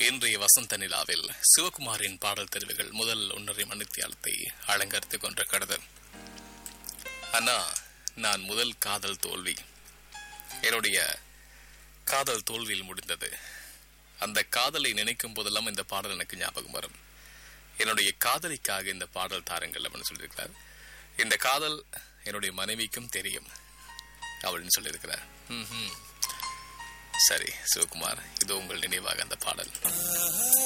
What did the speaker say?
இன்றைய வசந்த நிலாவில் சிவகுமாரின் பாடல் தெரிவுகள் முதல் 1.5 மணித்தியாலத்தை அலங்கரித்துக் கொண்டிருக்கிறது. அண்ணா, நான் முதல் காதல் தோல்வி என்னுடைய காதல் தோல்வியில் முடிந்தது. அந்த காதலை நினைக்கும் போதெல்லாம் இந்த பாடல் எனக்கு ஞாபகம் வரும். என்னுடைய காதலிக்காக இந்த பாடல் தாருங்கள் அப்படின்னு சொல்லியிருக்கிறார். இந்த காதல் என்னுடைய மனைவிக்கும் தெரியும் அப்படின்னு சொல்லியிருக்கிறார். சரி சிவகுமார், இது உங்கள் நினைவாக அந்த பாடல்.